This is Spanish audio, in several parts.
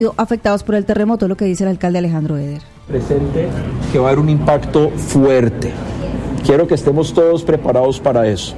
afectados por el terremoto, lo que dice el alcalde Alejandro Eder. Presente que va a haber un impacto fuerte. Quiero que estemos todos preparados para eso.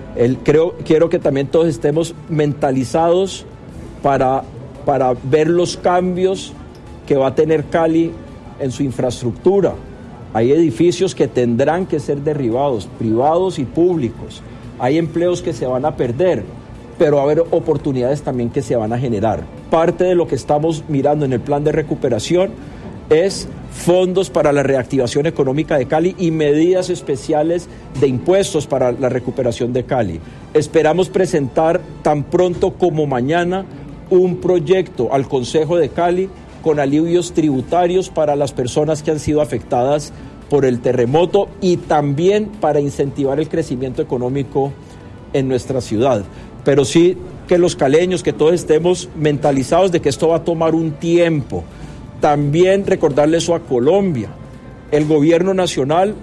Quiero que también todos estemos mentalizados para ver los cambios que va a tener Cali en su infraestructura. Hay edificios que tendrán que ser derribados, privados y públicos. Hay empleos que se van a perder, pero va a haber oportunidades también que se van a generar. Parte de lo que estamos mirando en el plan de recuperación es fondos para la reactivación económica de Cali y medidas especiales de impuestos para la recuperación de Cali. Esperamos presentar tan pronto como mañana un proyecto al Consejo de Cali con alivios tributarios para las personas que han sido afectadas por el terremoto y también para incentivar el crecimiento económico en nuestra ciudad. Pero sí que los caleños, que todos estemos mentalizados de que esto va a tomar un tiempo. También recordarle eso a Colombia. El gobierno nacional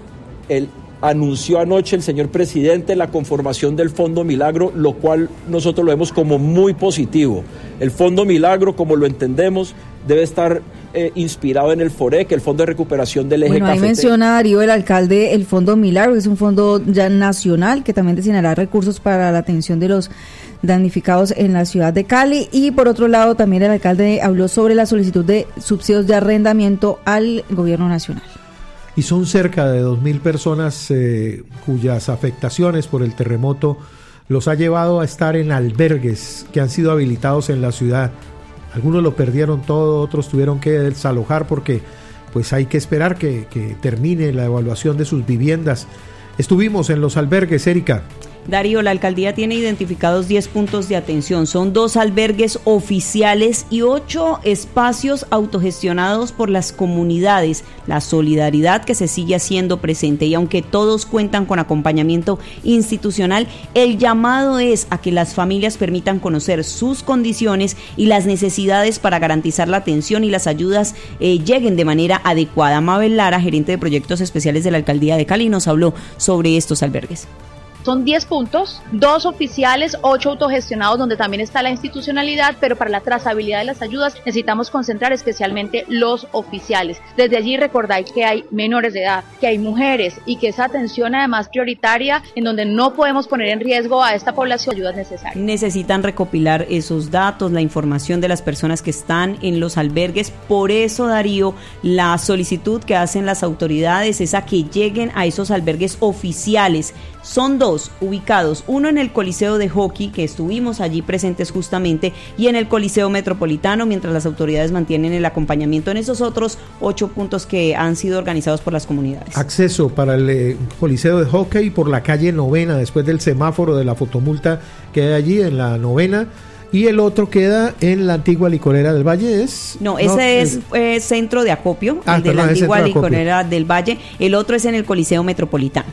anunció anoche el señor presidente la conformación del Fondo Milagro, lo cual nosotros lo vemos como muy positivo. El Fondo Milagro, como lo entendemos, debe estar inspirado en el FOREC, el Fondo de Recuperación del Eje Cafetero. Ahí menciona Darío, el alcalde, el Fondo Milagro, que es un fondo ya nacional que también destinará recursos para la atención de los damnificados en la ciudad de Cali. Y por otro lado, también el alcalde habló sobre la solicitud de subsidios de arrendamiento al gobierno nacional. Y son cerca de 2.000 personas cuyas afectaciones por el terremoto los ha llevado a estar en albergues que han sido habilitados en la ciudad. Algunos lo perdieron todo, otros tuvieron que desalojar porque pues hay que esperar que termine la evaluación de sus viviendas. Estuvimos en los albergues, Erika. Darío, la alcaldía tiene identificados 10 puntos de atención. Son 2 albergues oficiales y 8 espacios autogestionados por las comunidades. La solidaridad que se sigue haciendo presente, y aunque todos cuentan con acompañamiento institucional, el llamado es a que las familias permitan conocer sus condiciones y las necesidades para garantizar la atención y las ayudas lleguen de manera adecuada. Mabel Lara, gerente de proyectos especiales de la alcaldía de Cali, nos habló sobre estos albergues. Son 10 puntos, 2 oficiales, 8 autogestionados, donde también está la institucionalidad, pero para la trazabilidad de las ayudas necesitamos concentrar especialmente los oficiales. Desde allí recordar que hay menores de edad, que hay mujeres y que esa atención además prioritaria, en donde no podemos poner en riesgo a esta población, ayudas necesarias. Necesitan recopilar esos datos, la información de las personas que están en los albergues. Por eso, Darío, la solicitud que hacen las autoridades es a que lleguen a esos albergues oficiales. Son 2 ubicados, uno en el Coliseo de Hockey, que estuvimos allí presentes justamente, y en el Coliseo Metropolitano, mientras las autoridades mantienen el acompañamiento en esos otros 8 puntos que han sido organizados por las comunidades. Acceso para el Coliseo de Hockey por la calle Novena, después del semáforo de la fotomulta que hay allí en la Novena. Y el otro queda en la antigua licorera del Valle, ¿es? No, ese es centro de acopio, el de la antigua licorera del Valle. El otro es en el Coliseo Metropolitano.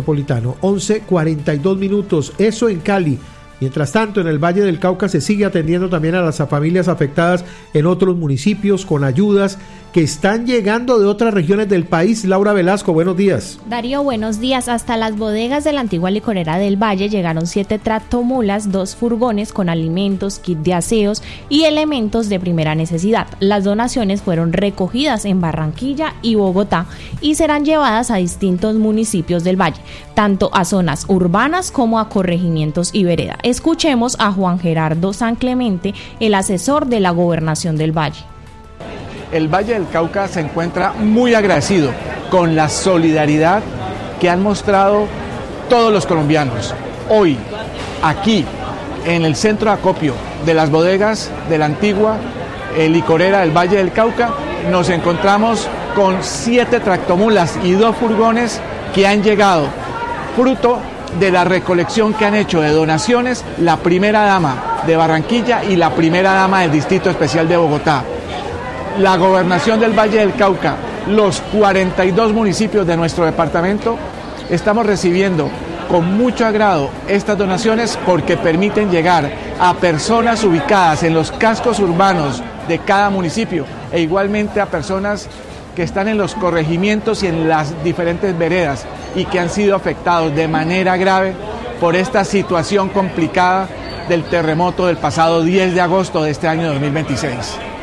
11:42 minutos, eso en Cali. Mientras tanto, en el Valle del Cauca se sigue atendiendo también a las familias afectadas en otros municipios con ayudas que están llegando de otras regiones del país. Laura Velasco, buenos días. Darío, buenos días. Hasta las bodegas de la antigua licorera del Valle llegaron 7 tractomulas, 2 furgones con alimentos, kit de aseos y elementos de primera necesidad. Las donaciones fueron recogidas en Barranquilla y Bogotá y serán llevadas a distintos municipios del Valle, tanto a zonas urbanas como a corregimientos y veredas. Escuchemos a Juan Gerardo San Clemente, el asesor de la Gobernación del Valle. El Valle del Cauca se encuentra muy agradecido con la solidaridad que han mostrado todos los colombianos. Hoy, aquí, en el centro de acopio de las bodegas de la antigua licorera del Valle del Cauca, nos encontramos con 7 tractomulas y 2 furgones que han llegado, fruto de la recolección que han hecho de donaciones la primera dama de Barranquilla y la primera dama del Distrito Especial de Bogotá. La Gobernación del Valle del Cauca, los 42 municipios de nuestro departamento, estamos recibiendo con mucho agrado estas donaciones porque permiten llegar a personas ubicadas en los cascos urbanos de cada municipio e igualmente a personas que están en los corregimientos y en las diferentes veredas y que han sido afectados de manera grave por esta situación complicada del terremoto del pasado 10 de agosto de este año 2026.